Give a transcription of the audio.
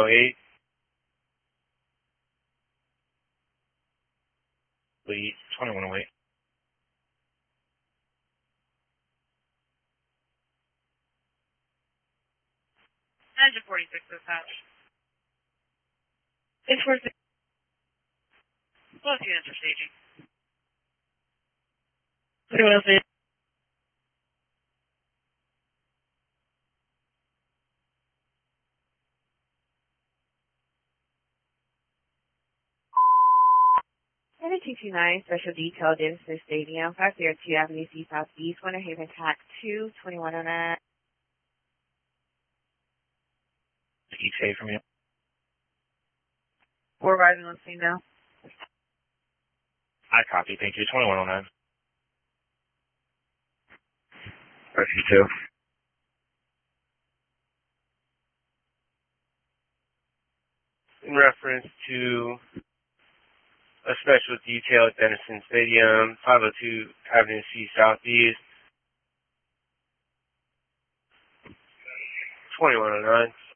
2108. Lead 2108. Engine 46 dispatch. It's for Both units are staging. anyone else need? Headed 229, Special Detail, Davidson Stadium, 502 Avenue C Southeast, Winter Haven, TAC 2, 2109. ETA from you. We're arriving on scene now. I copy. Thank you. 2109. Rescue 2. In reference to a special detail at Denison Stadium, 502 Avenue C Southeast, 2109.